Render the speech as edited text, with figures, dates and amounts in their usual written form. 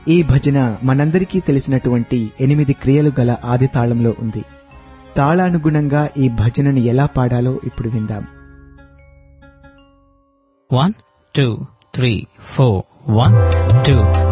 ఈ భజన మనందరికీ తెలిసినటువంటి 8 క్రియలు గల ఆది తాళంలో ఉంది. తాళానుగుణంగా ఈ భజనను ఎలా పాడాలో ఇప్పుడు విందాం. 1 2 3 4 1 2